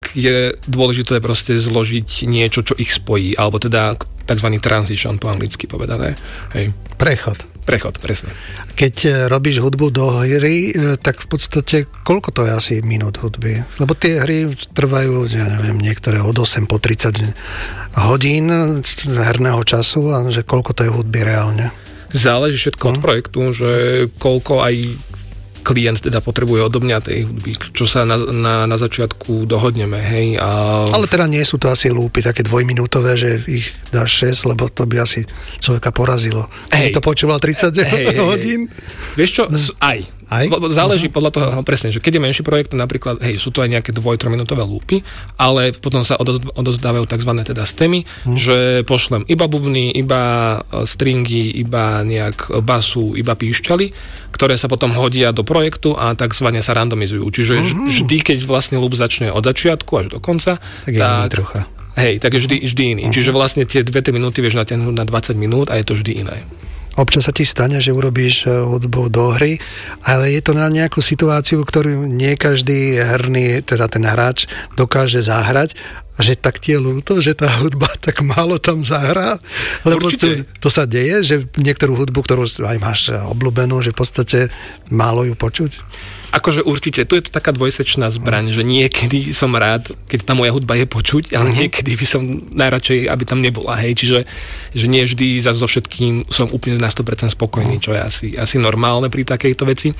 tak je dôležité proste zložiť niečo, čo ich spojí, alebo teda takzvaný transition po anglicky povedané. Hej. Prechod, presne. Keď robíš hudbu do hry, tak v podstate koľko to je asi minút hudby? Lebo tie hry trvajú, ja neviem, niektoré od 8 po 30 hodín herného času a že koľko to je hudby reálne? Záleží všetko od projektu, že koľko aj klient teda potrebuje odo mňa tej hudby, čo sa na začiatku dohodneme, hej. Ale teda nie sú to asi lúpy také dvojminútové, že ich dáš 6, lebo to by asi človeka porazilo. Hej. To počúval 30 hodín? Vieš čo, aj. Záleží podľa toho, presne, že keď je menší projekt, napríklad, sú to aj nejaké 2-3 minútové lúpy, ale potom sa odozdávajú tzv. Teda stemy, že pošlem iba bubny, iba stringy, iba nejak basu, iba píšťaly, ktoré sa potom hodia do projektu a takzvané sa randomizujú. Čiže vždy, keď vlastne lúp začne od začiatku až do konca, tak trocha. Tak je vždy iný. Čiže vlastne tie 2 minúty vieš natiahnuť na 20 minút a je to vždy iné. Občas sa ti stane, že urobíš hudbu do hry, ale je to na nejakú situáciu, ktorú nie každý herný, teda ten hráč dokáže zahrať, a že tak ti je ľúto, že tá hudba tak málo tam zahrá. Lebo to sa deje, že niektorú hudbu, ktorú aj máš obľúbenú, že v podstate málo ju počuť. Akože určite, tu je to taká dvojsečná zbraň, že niekedy som rád, keď tá moja hudba je počuť, ale niekedy by som najradšej, aby tam nebola, hej, čiže že nie vždy so všetkým som úplne na 100% spokojný, čo je asi normálne pri takejto veci.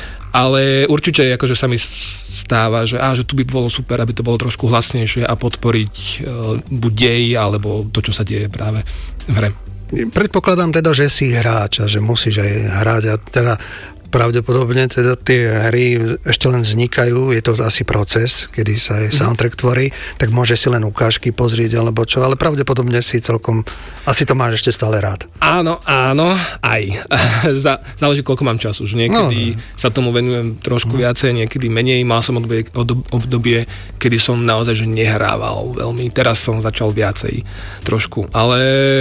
Ale určite akože sa mi stáva, že tu by bolo super, aby to bolo trošku hlasnejšie a podporiť buď dej, alebo to, čo sa deje práve v hre. Predpokladám teda, že si hráč a že musíš aj hrať a teda pravdepodobne teda tie hry ešte len vznikajú, je to asi proces, kedy sa aj soundtrack tvorí, tak môže si len ukážky pozrieť alebo čo, ale pravdepodobne si celkom, asi to máš ešte stále rád. Áno, aj. Záleží, koľko mám času, že niekedy sa tomu venujem trošku viacej, niekedy menej, mal som obdobie, kedy som naozaj že nehrával veľmi, teraz som začal viacej trošku, ale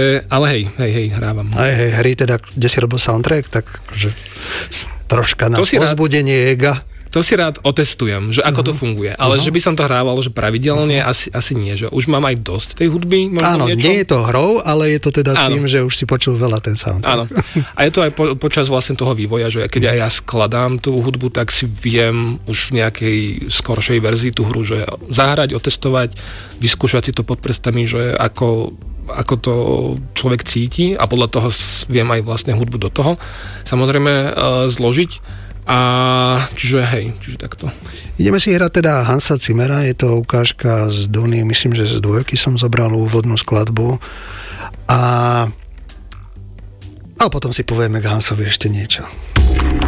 hej, hrávam. Aj hry teda, kde si robil soundtrack, tak že troška na pozbudenie ega. To si rád otestujem, že ako to funguje. Ale že by som to hrával, že pravidelne, asi nie. Že už mám aj dosť tej hudby. Áno, niečo. Nie je to hrou, ale je to teda tým, že už si počul veľa ten sound. Áno. A je to aj počas vlastne toho vývoja, že keď aj ja skladám tú hudbu, tak si viem už v nejakej skoršej verzii tú hru, že zahrať, otestovať, vyskúšať si to pod prstami, že ako to človek cíti a podľa toho viem aj vlastne hudbu do toho samozrejme zložiť a čiže takto. Ideme si hrať teda Hansa Zimmera, je to ukážka z Duny, myslím, že z 2 som zobral úvodnú skladbu a potom si povieme k Hansovi ešte niečo.